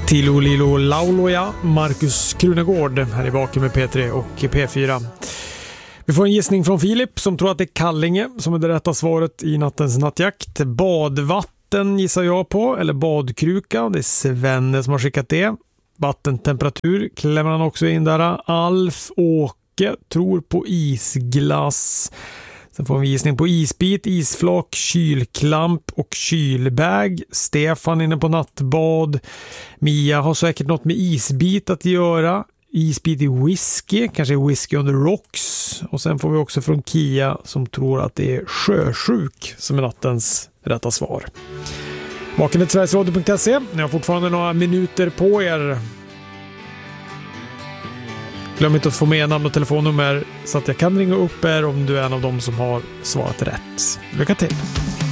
Tilo Lilo Lauloja, Marcus Krunegård här i Vaken med P3 och P4. Vi får en gissning från Filip som tror att det är Kallinge som är det rätta svaret i nattens nattjakt. Badvatten gissar jag på, eller badkruka. Det är Svenne som har skickat det. Vattentemperatur klämmer han också in där. Alf Åke tror på isglass. Sen får vi en gissning på isbit, isflak, kylklamp och kylbag. Stefan inne på nattbad. Mia har säkert något med isbit att göra. Isbit i whisky, kanske whisky on the rocks. Och sen får vi också från Kia som tror att det är sjösjuk som är nattens rätta svar. Vaken@sverigesradio.se. Ni har fortfarande några minuter på er. Glöm inte att få med namn och telefonnummer så att jag kan ringa upp er om du är en av dem som har svarat rätt. Lycka till!